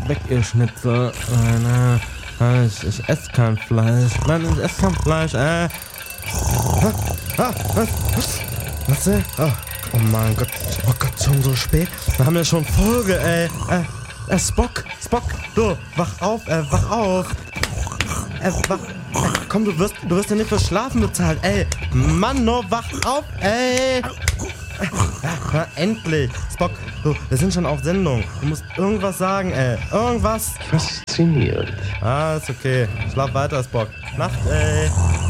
weg, ihr Schnitzel. Ich esse kein Fleisch. Nein, ich esse kein Fleisch. Was? Oh mein Gott. Oh Gott, schon so spät. Wir haben ja schon Folge, ey. Spock, du, wach auf. Komm, du wirst ja nicht für Schlafen bezahlt, ey. Mann, no, wach auf, ey. Na, endlich. Spock, du, wir sind schon auf Sendung. Du musst irgendwas sagen, ey. Irgendwas. Faszinierend. Ist okay. Schlaf weiter, Spock. Nacht, ey.